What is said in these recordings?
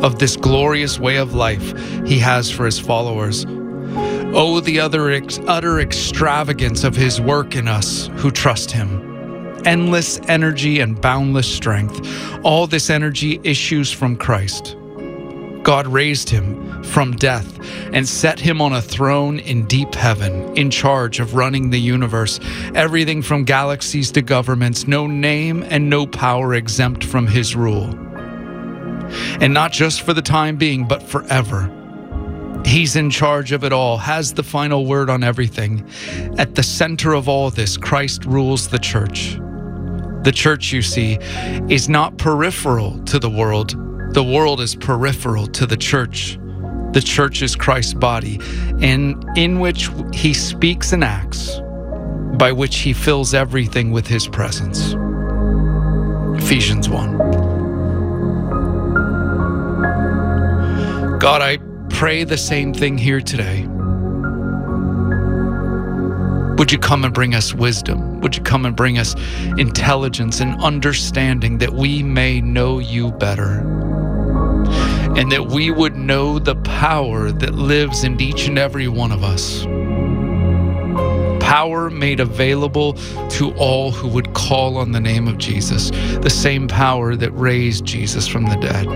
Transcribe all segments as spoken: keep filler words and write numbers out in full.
of this glorious way of life he has for his followers. Oh, the other ex- utter extravagance of his work in us who trust him. Endless energy and boundless strength. All this energy issues from Christ. God raised him from death and set him on a throne in deep heaven, in charge of running the universe, everything from galaxies to governments, no name and no power exempt from his rule. And not just for the time being, but forever. He's in charge of it all, has the final word on everything. At the center of all this, Christ rules the church. The church, you see, is not peripheral to the world. The world is peripheral to the church. The church is Christ's body, and in which he speaks and acts, by which he fills everything with his presence. Ephesians one. God, I pray the same thing here today. Would you come and bring us wisdom? Would you come and bring us intelligence and understanding that we may know you better? And that we would know the power that lives in each and every one of us. Power made available to all who would call on the name of Jesus. The same power that raised Jesus from the dead.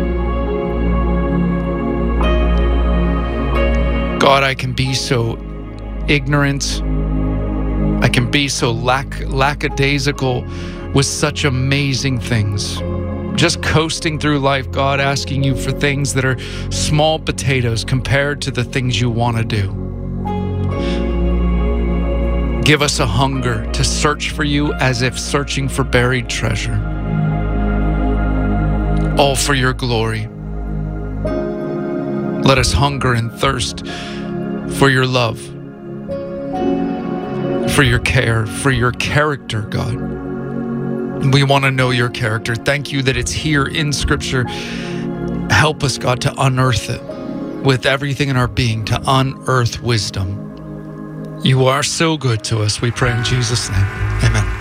God, I can be so ignorant. I can be so lack, lackadaisical with such amazing things. Just coasting through life, God, asking you for things that are small potatoes compared to the things you want to do. Give us a hunger to search for you as if searching for buried treasure. All for your glory. Let us hunger and thirst for your love, for your care, for your character, God. We want to know your character. Thank you that it's here in Scripture. Help us, God, to unearth it with everything in our being, to unearth wisdom. You are so good to us. We pray in Jesus' name. Amen.